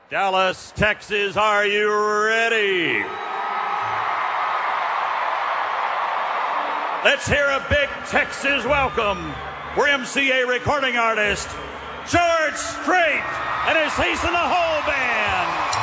Dallas, Texas, are you ready? Let's hear a big Texas welcome for MCA recording artist George Strait and his Ace in the Hole Band.